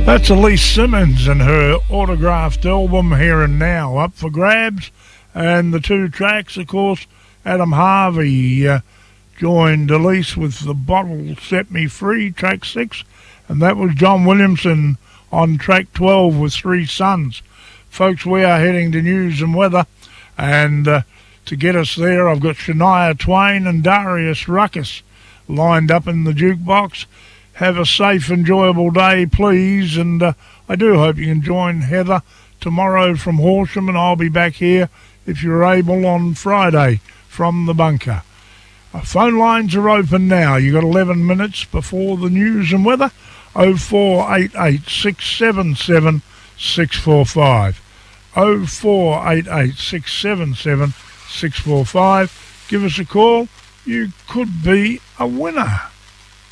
That's Elise Simmons and her autographed album Here and Now up for grabs. And the two tracks, of course, Adam Harvey joined Elise with The Bottle Set Me Free, track 6. And that was John Williamson on track 12 with Three Sons. Folks, we are heading to news and weather. And to get us there, I've got Shania Twain and Darius Ruckus lined up in the jukebox. Have a safe, enjoyable day, please. And I do hope you can join Heather tomorrow from Horsham, and I'll be back here, if you're able, on Friday from the bunker. Our phone lines are open now. You've got 11 minutes before the news and weather. 0488 677 645. 0488 677 645. Give us a call. You could be a winner.